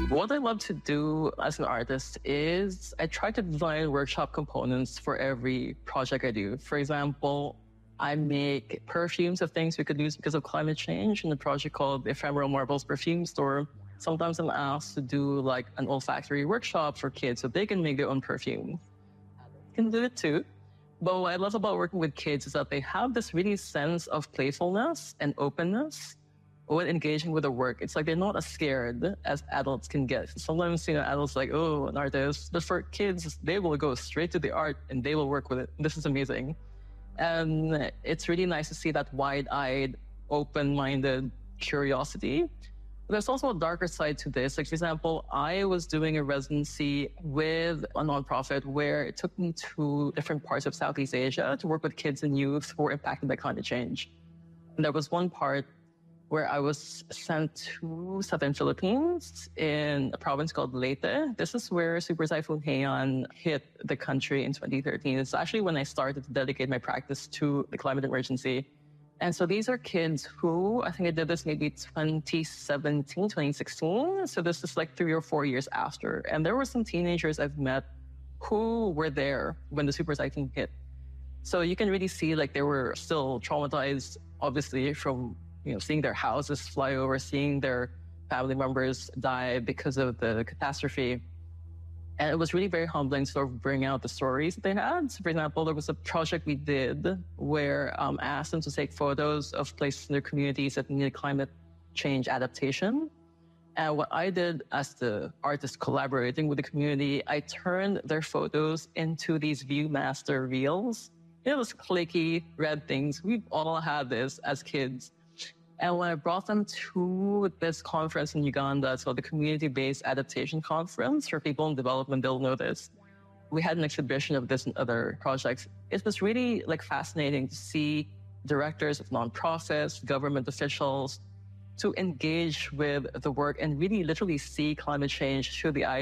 What I love to do as an artist is I try to design workshop components for every project I do. For example, I make perfumes of things we could use because of climate change in a project called Ephemeral Marbles Perfume Store. Sometimes I'm asked to do like an olfactory workshop for kids so they can make their own perfume. Can do it too. But what I love about working with kids is that they have this really sense of playfulness and openness when engaging with the work. It's like they're not as scared as adults can get. Sometimes, adults are like, oh, an artist. But for kids, they will go straight to the art and they will work with it. This is amazing. And it's really nice to see that wide-eyed, open-minded curiosity. But there's also a darker side to this. Like, for example, I was doing a residency with a nonprofit where it took me to different parts of Southeast Asia to work with kids and youth who were impacted by climate change. And there was one part where I was sent to southern Philippines in a province called Leyte. This is where Super Typhoon Haiyan hit the country in 2013. It's actually when I started to dedicate my practice to the climate emergency. And so these are kids who, I think I did this maybe 2017, 2016. So this is like 3 or 4 years after. And there were some teenagers I've met who were there when the super typhoon hit. So you can really see like they were still traumatized, obviously, from seeing their houses fly over, seeing their family members die because of the catastrophe. And it was really very humbling to sort of bring out the stories that they had. So for example, there was a project we did where I asked them to take photos of places in their communities that needed climate change adaptation. And what I did as the artist collaborating with the community, I turned their photos into these Viewmaster reels. Those clicky red things. We've all had this as kids. And when I brought them to this conference in Uganda, so the Community-Based Adaptation Conference, for people in development, they'll know this. We had an exhibition of this and other projects. It was really fascinating to see directors of nonprofits, government officials, to engage with the work and really literally see climate change through the eyes